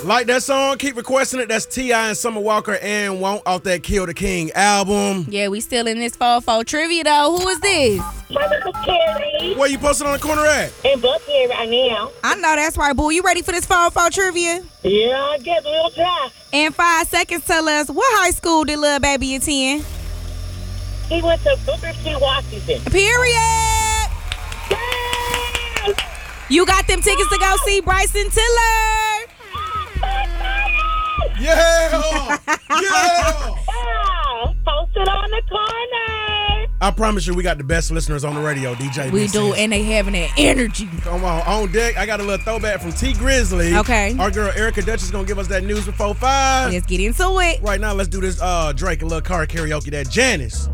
Like that song? Keep requesting it. That's T.I. and Summer Walker and Won't off that Kill the King album. Yeah, we still in this fall trivia though. Who is this? My name is Carrie. Where you posted on the corner at? In Buckhead right now. I know that's right, boo. You ready for this fall trivia? Yeah, I guess we'll try. In 5 seconds, tell us what high school did Lil Baby attend? He went to Booker T. Washington. Period. Yes! You got them tickets to go see Bryson Tiller. Yeah! Yeah! Wow! Posted on the corner. I promise you, we got the best listeners on the radio, DJ. We do, and they having that energy. Come on deck. I got a little throwback from T Grizzly. Okay. Our girl Erica Dutch is gonna give us that news before 5. Let's get into it. Right now, let's do this Drake a little car karaoke. That Janice.